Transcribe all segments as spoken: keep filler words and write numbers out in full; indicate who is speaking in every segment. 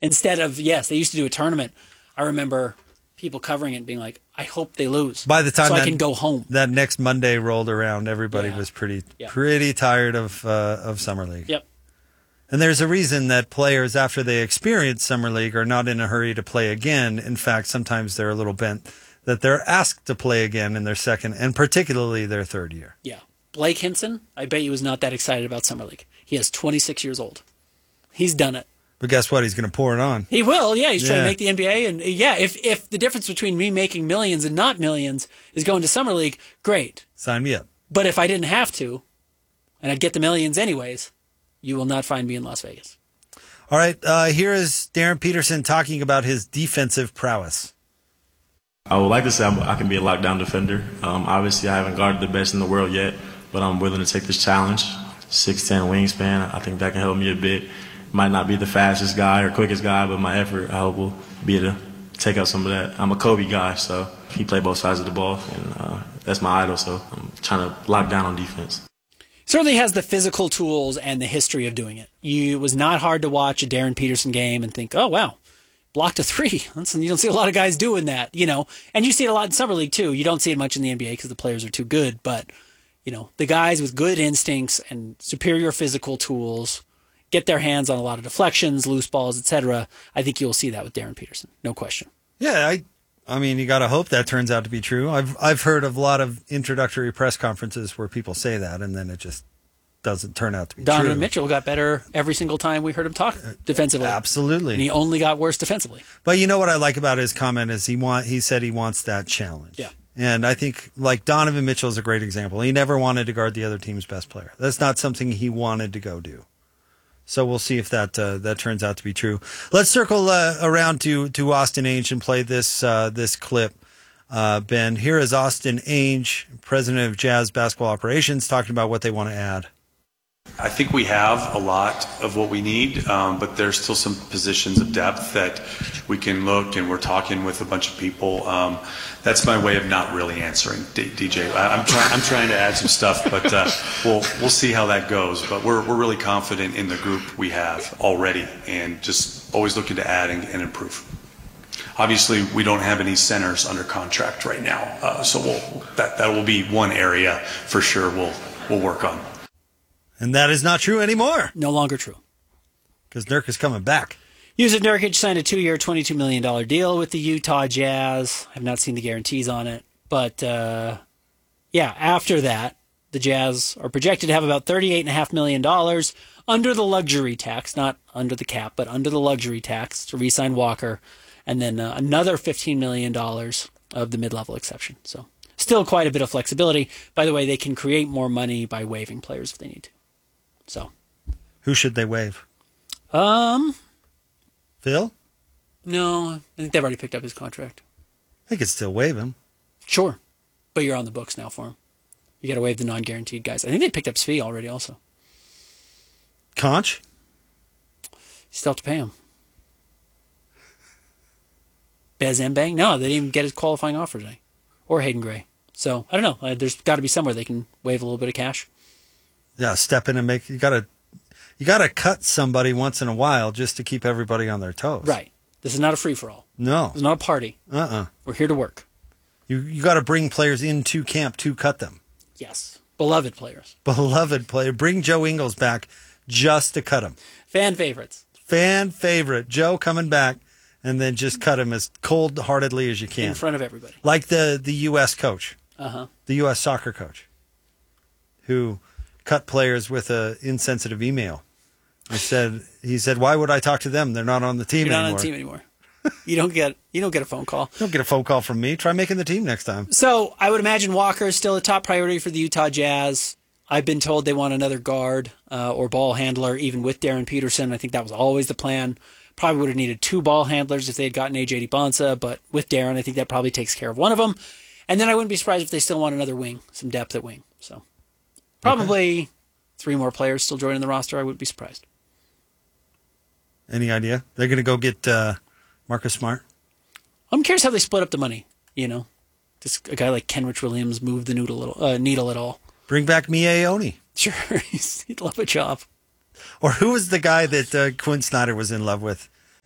Speaker 1: Instead of, yes, they used to do a tournament. I remember people covering it and being like, I hope they lose.
Speaker 2: By the time
Speaker 1: so
Speaker 2: that,
Speaker 1: I can go home.
Speaker 2: That next Monday rolled around, everybody
Speaker 1: yeah.
Speaker 2: was pretty
Speaker 1: yep.
Speaker 2: pretty tired of uh, of Summer League.
Speaker 1: Yep.
Speaker 2: And there's a reason that players, after they experience Summer League, are not in a hurry to play again. In fact, sometimes they're a little bent that they're asked to play again in their second and particularly their third year.
Speaker 1: Yeah. Blake Hinson, I bet he was not that excited about Summer League. He is twenty-six years old. He's done it.
Speaker 2: But guess what? He's going to pour it on.
Speaker 1: He will, yeah. He's trying
Speaker 2: yeah.
Speaker 1: to make the N B A. And yeah, if if the difference between me making millions and not millions is going to Summer League, great.
Speaker 2: Sign me up.
Speaker 1: But if I didn't have to, and I'd get the millions anyways, you will not find me in Las Vegas.
Speaker 2: All right. Uh, here is Darren Peterson talking about his defensive prowess.
Speaker 3: I would like to say I'm, I can be a lockdown defender. Um, obviously, I haven't guarded the best in the world yet, but I'm willing to take this challenge. six ten wingspan, I think that can help me a bit. Might not be the fastest guy or quickest guy, but my effort, I hope, will be able to take out some of that. I'm a Kobe guy, so he played both sides of the ball, and uh, that's my idol, so I'm trying to lock down on defense.
Speaker 1: Certainly has the physical tools and the history of doing it. You, it was not hard to watch a Darren Peterson game and think, oh, wow, blocked a three. That's, you don't see a lot of guys doing that, you know. And you see it a lot in Summer League, too. You don't see it much in the N B A because the players are too good, but, you know, the guys with good instincts and superior physical tools get their hands on a lot of deflections, loose balls, et cetera. I think you'll see that with Darren Peterson, no question.
Speaker 2: Yeah, I, I mean, you got to hope that turns out to be true. I've I've heard of a lot of introductory press conferences where people say that, and then it just doesn't turn out to be
Speaker 1: Donovan
Speaker 2: true.
Speaker 1: Mitchell got better every single time we heard him talk defensively.
Speaker 2: Absolutely,
Speaker 1: and he only got worse defensively.
Speaker 2: But you know what I like about his comment is he want he said he wants that challenge.
Speaker 1: Yeah.
Speaker 2: And I think, like, Donovan Mitchell is a great example. He never wanted to guard the other team's best player. That's not something he wanted to go do. So we'll see if that uh, that turns out to be true. Let's circle uh, around to, to Austin Ainge and play this uh, this clip. Uh, Ben, here is Austin Ainge, president of Jazz Basketball Operations, talking about what they want to add.
Speaker 4: I think we have a lot of what we need, um, but there's still some positions of depth that we can look, and we're talking with a bunch of people. Um, that's my way of not really answering, D- DJ. I, I'm trying. I'm trying to add some stuff, but uh, we'll we'll see how that goes. But we're we're really confident in the group we have already, and just always looking to add and, and improve. Obviously, we don't have any centers under contract right now, uh, so we'll, that that will be one area for sure. We'll we'll work on.
Speaker 2: And that is not true anymore.
Speaker 1: No longer true.
Speaker 2: Because Nurk is coming back.
Speaker 1: Yusuf Nurkic signed a two-year, twenty-two million dollars deal with the Utah Jazz. I've not seen the guarantees on it. But, uh, yeah, after that, the Jazz are projected to have about thirty-eight point five million dollars under the luxury tax, not under the cap, but under the luxury tax to re-sign Walker, and then uh, another fifteen million dollars of the mid-level exception. So still quite a bit of flexibility. By the way, they can create more money by waiving players if they need to. So,
Speaker 2: who should they waive?
Speaker 1: Um,
Speaker 2: Phil?
Speaker 1: No, I think they've already picked up his contract.
Speaker 2: They could still waive him.
Speaker 1: Sure, but you're on the books now for him. You got to waive the non-guaranteed guys. I think they picked up Svi already. Also,
Speaker 2: Conch?
Speaker 1: You still have to pay him. Bez Mbang? No, they didn't even get his qualifying offer today, or Hayden Gray. So I don't know. There's got to be somewhere they can waive a little bit of cash.
Speaker 2: Yeah, step in and make you gotta you gotta cut somebody once in a while just to keep everybody on their toes.
Speaker 1: Right. This is not a free for all.
Speaker 2: No.
Speaker 1: It's not a party.
Speaker 2: Uh uh-uh. uh.
Speaker 1: We're here to work.
Speaker 2: You you gotta bring players into camp to cut them.
Speaker 1: Yes. Beloved players.
Speaker 2: Beloved player. Bring Joe Ingles back just to cut him.
Speaker 1: Fan favorites.
Speaker 2: Fan favorite. Joe coming back, and then just cut him as cold heartedly as you can.
Speaker 1: In front of everybody.
Speaker 2: Like the, the U S coach.
Speaker 1: Uh-huh.
Speaker 2: The U S soccer coach. Who cut players with a insensitive email. He said, he said, why would I talk to them? They're not on the team
Speaker 1: You're not
Speaker 2: anymore.
Speaker 1: on the team anymore. You don't get you don't get a phone call.
Speaker 2: You don't get a phone call from me. Try making the team next time.
Speaker 1: So I would imagine Walker is still a top priority for the Utah Jazz. I've been told they want another guard uh, or ball handler, even with Darren Peterson. I think that was always the plan. Probably would have needed two ball handlers if they had gotten A J Dibonsa, but with Darren, I think that probably takes care of one of them. And then I wouldn't be surprised if they still want another wing, some depth at wing. So probably okay. Three more players still joining the roster. I wouldn't be surprised.
Speaker 2: Any idea? They're going to go get uh, Marcus Smart?
Speaker 1: I'm curious how they split up the money. You know, this a guy like Kenrich Williams moved the noodle, little, uh, needle at all.
Speaker 2: Bring back Mie Oni.
Speaker 1: Sure, he'd love a job.
Speaker 2: Or who was the guy that uh, Quinn Snyder was in love with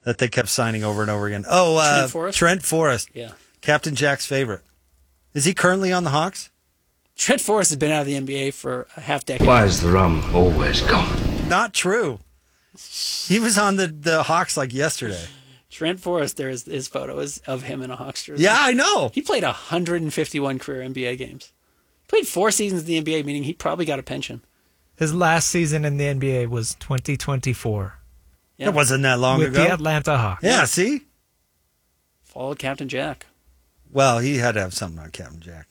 Speaker 2: that they kept signing over and over again. Oh, uh,
Speaker 1: Trent Forrest?
Speaker 2: Trent Forrest.
Speaker 1: Yeah.
Speaker 2: Captain Jack's favorite. Is he currently on the Hawks?
Speaker 1: Trent Forrest has been out of the N B A for a half decade.
Speaker 5: Why is the rum always gone?
Speaker 2: Not true. He was on the, the Hawks like yesterday.
Speaker 1: Trent Forrest, there is his photo is of him in a Hawks jersey.
Speaker 2: Yeah, I know.
Speaker 1: He played one hundred fifty-one career N B A games. Played four seasons in the N B A, meaning he probably got a pension.
Speaker 6: His last season in the N B A was twenty twenty-four.
Speaker 1: Yeah.
Speaker 2: It wasn't that long
Speaker 6: with
Speaker 2: ago.
Speaker 6: the Atlanta Hawks.
Speaker 2: Yeah, see?
Speaker 1: Followed Captain Jack.
Speaker 2: Well, he had to have something on Captain Jack.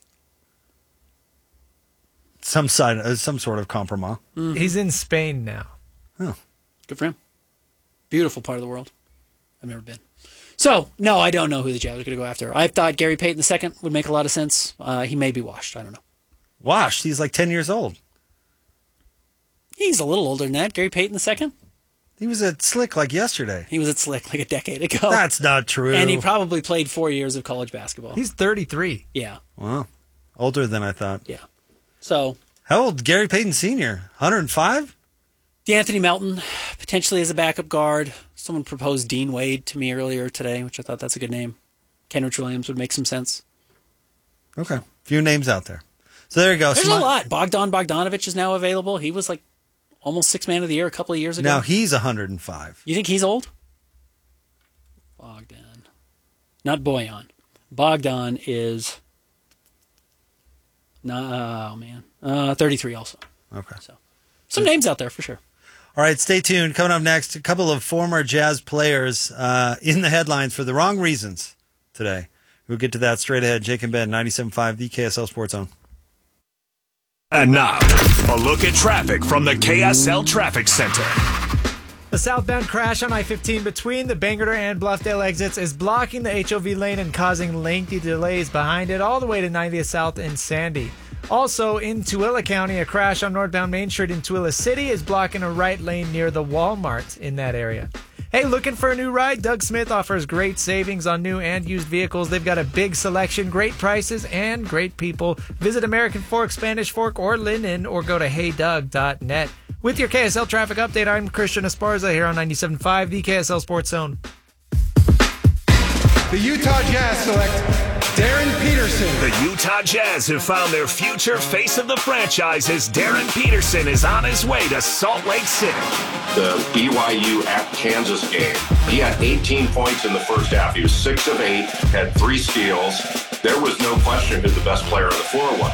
Speaker 2: Some side, uh, some sort of compromise.
Speaker 1: Mm-hmm.
Speaker 6: He's in Spain now.
Speaker 2: Oh,
Speaker 1: good for him. Beautiful part of the world. I've never been. So, no, I don't know who the Jazz are going to go after. I thought Gary Payton the second would make a lot of sense. Uh, he may be washed. I don't know.
Speaker 2: washed. He's like ten years old.
Speaker 1: He's a little older than that. Gary Payton the second.
Speaker 2: He was at Slick like yesterday.
Speaker 1: He was at Slick like a decade ago.
Speaker 2: That's not true.
Speaker 1: And he probably played four years of college basketball.
Speaker 6: He's thirty-three.
Speaker 1: Yeah.
Speaker 2: Wow. Older than I thought.
Speaker 1: Yeah. So.
Speaker 2: How old? Gary Payton Senior? one hundred five?
Speaker 1: DeAnthony Melton, potentially as a backup guard. Someone proposed Dean Wade to me earlier today, which I thought that's a good name. Kenrich Williams would make some sense.
Speaker 2: Okay. Few names out there. So there you go.
Speaker 1: There's
Speaker 2: Smi-
Speaker 1: a lot. Bogdan Bogdanovic is now available. He was like almost six man of the year a couple of years ago.
Speaker 2: Now he's one hundred five.
Speaker 1: You think he's old? Bogdan. Not Boyan. Bogdan is, no, oh man, uh, thirty-three also.
Speaker 2: Okay.
Speaker 1: So some names out there for sure.
Speaker 2: All right, stay tuned. Coming up next, a couple of former Jazz players uh, in the headlines for the wrong reasons today. We'll get to that straight ahead. Jake and Ben, ninety-seven point five, the K S L Sports Zone.
Speaker 7: And now, a look at traffic from the K S L Traffic Center.
Speaker 6: The southbound crash on I fifteen between the Bangor and Bluffdale exits is blocking the H O V lane and causing lengthy delays behind it all the way to ninetieth South in Sandy. Also, in Tooele County, a crash on northbound Main Street in Tooele City is blocking a right lane near the Walmart in that area. Hey, looking for a new ride? Doug Smith offers great savings on new and used vehicles. They've got a big selection, great prices, and great people. Visit American Fork, Spanish Fork, or Linden, or go to hey doug dot net. With your K S L traffic update, I'm Christian Esparza here on ninety-seven point five, the K S L Sports Zone.
Speaker 8: The Utah Jazz select Darren Peterson.
Speaker 7: The Utah Jazz have found their future face of the franchise as Darren Peterson is on his way to Salt Lake City.
Speaker 9: The B Y U at Kansas game, he had eighteen points in the first half. He was six of eight, had three steals. There was no question who the best player on the floor was.